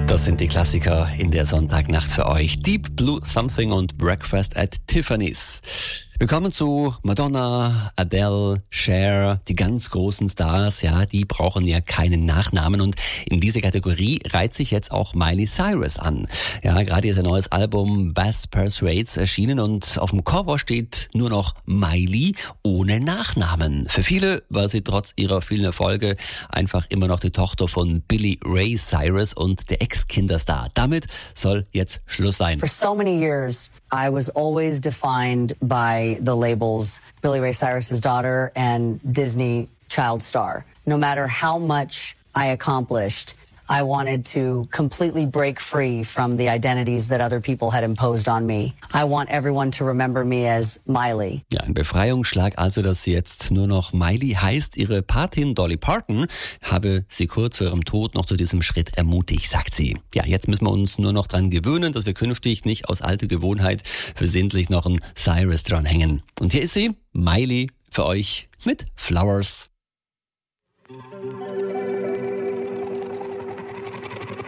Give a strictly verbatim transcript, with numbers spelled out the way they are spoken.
Das sind die Klassiker in der Sonntagnacht für euch. Deep Blue Something und Breakfast at Tiffany's. Wir kommen zu Madonna, Adele, Cher, die ganz großen Stars, ja, die brauchen ja keinen Nachnamen und in diese Kategorie reiht sich jetzt auch Miley Cyrus an. Ja, gerade ist ein neues Album Bass Persuades erschienen und auf dem Cover steht nur noch Miley ohne Nachnamen. Für viele war sie trotz ihrer vielen Erfolge einfach immer noch die Tochter von Billy Ray Cyrus und der Ex-Kinderstar. Damit soll jetzt Schluss sein. For so many years, I was always defined by the labels Billy Ray Cyrus's daughter and Disney child star. No matter how much I accomplished, I wanted to completely break free from the identities that other people had imposed on me. I want everyone to remember me as Miley. Ja, ein Befreiungsschlag also, dass sie jetzt nur noch Miley heißt. Ihre Patin Dolly Parton habe sie kurz vor ihrem Tod noch zu diesem Schritt ermutigt, sagt sie. Ja, jetzt müssen wir uns nur noch dran gewöhnen, dass wir künftig nicht aus alter Gewohnheit versehentlich noch ein Cyrus dranhängen. Und hier ist sie, Miley, für euch mit Flowers.